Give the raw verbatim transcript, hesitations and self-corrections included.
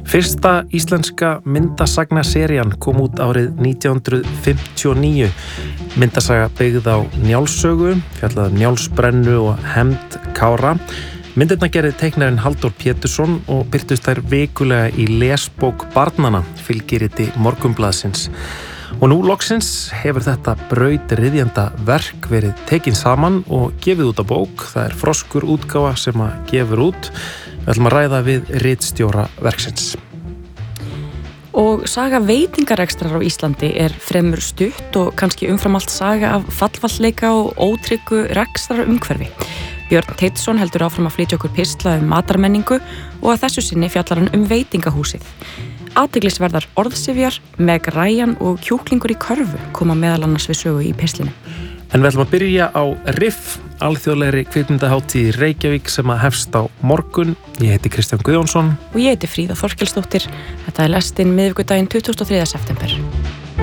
Fyrsta íslenska myndasagnaserían kom út árið nítján hundruð fimmtíu og níu. Myndasaga byggð á Njálssögu, fjallað um Njálsbrennu og hefnd Kára. Myndirnar gerði teiknarinn Halldór Pétursson og birtust þær vikulega í lesbók barnanna, fylgiriti Morgunblaðsins. Og nú loksins hefur þetta brautryðjanda verk verið tekin saman og gefið út á bók. Það er Froskur útgáfa sem að gefur út. Við ætlum að ræða við ritstjóra verksins. Og saga veitingarekstrar á Íslandi er fremur stutt og kannski umfram allt saga af fallvalleika og ótryggu rekstrarumhverfi. Björn Teitsson heldur áfram að flytja okkur pistla um matarmenningu og að þessu sinni fjallar hann um veitingahúsið. Athyglisverðar orðsifjar, Meg Ryan og kjúklingur í körfu koma meðal annars við sögu í pislinu. En við ætlum að byrja á RIFF, alþjóðlegri kvikmyndahátíð í Reykjavík sem að hefst á morgun. Ég heiti Kristján Guðjónsson. Og ég heiti Fríða Þorkelsdóttir. Þetta er lestin miðvikudaginn tuttugasta og þriðja september.